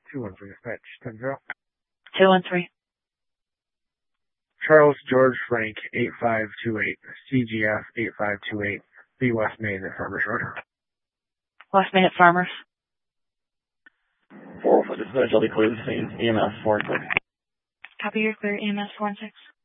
213 dispatch, 10-0. 213. Charles George Frank, 8528, CGF 8528, B West Main at Farmers Road. West Main at Farmers. 405 dispatch, I'll be clear to the scene. EMS 4 and 6. Copy, you're clear. EMS 4 and 6.